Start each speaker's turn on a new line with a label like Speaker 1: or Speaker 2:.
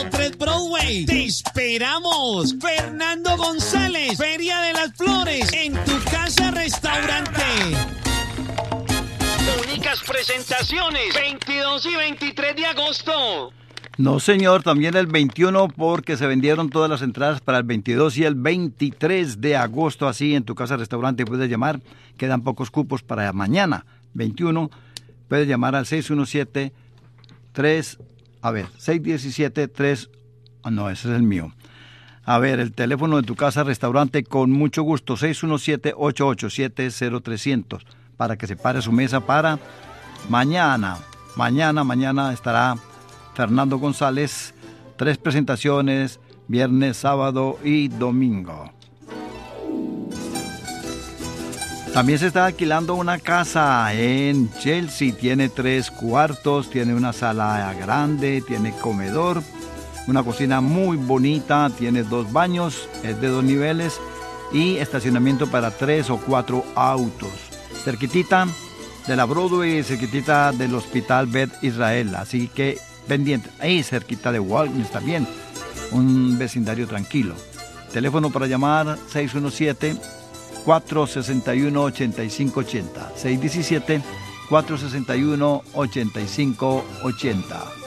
Speaker 1: 103 Broadway. ¡Te esperamos! Fernando González, Feria de las Flores, en tu casa restaurante. Únicas presentaciones, 22 y 23 de agosto.
Speaker 2: No, señor, también el 21 porque se vendieron todas las entradas para el 22 y el 23 de agosto, así en tu casa restaurante puedes llamar, quedan pocos cupos para mañana, 21, puedes llamar al 617-3, 617-3, no, ese es el mío. A ver, el teléfono de tu casa restaurante con mucho gusto, 617-887-0300, para que se pare su mesa para mañana. Mañana estará Fernando González, 3 presentaciones, viernes, sábado y domingo. También se está alquilando una casa en Chelsea, tiene 3 cuartos, tiene una sala grande, tiene comedor, una cocina muy bonita, tiene 2 baños, es de 2 niveles y estacionamiento para 3 o 4 autos. Cerquitita de la Broadway, cerquitita del Hospital Beth Israel, así que pendiente, ahí cerquita de Walgreens también, un vecindario tranquilo. Teléfono para llamar 617-461-8580, 617-461-8580.